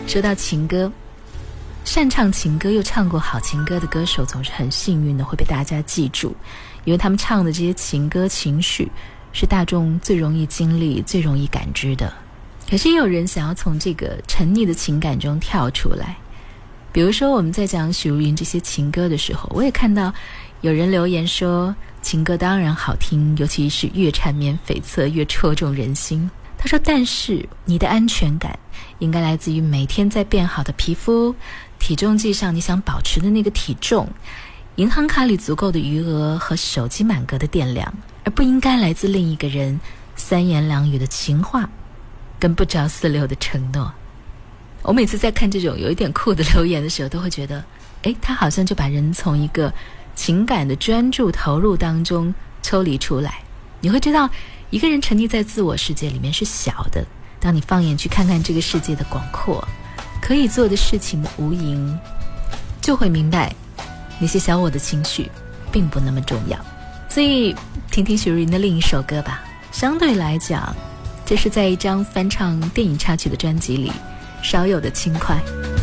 说到情歌，擅唱情歌又唱过好情歌的歌手总是很幸运的会被大家记住，因为他们唱的这些情歌情绪是大众最容易经历最容易感知的。可是也有人想要从这个沉溺的情感中跳出来，比如说我们在讲许茹芸这些情歌的时候，我也看到有人留言说情歌当然好听，尤其是越缠绵悱恻越戳中人心。他说但是你的安全感应该来自于每天在变好的皮肤，体重计上你想保持的那个体重，银行卡里足够的余额和手机满格的电量，而不应该来自另一个人三言两语的情话跟不着四六的承诺。我每次在看这种有一点酷的留言的时候，都会觉得他好像就把人从一个情感的专注投入当中抽离出来。你会知道一个人沉溺在自我世界里面是小的，当你放眼去看看这个世界的广阔，可以做的事情的无垠，就会明白那些小我的情绪并不那么重要。所以听听许茹芸的另一首歌吧，相对来讲这是在一张翻唱电影插曲的专辑里少有的轻快。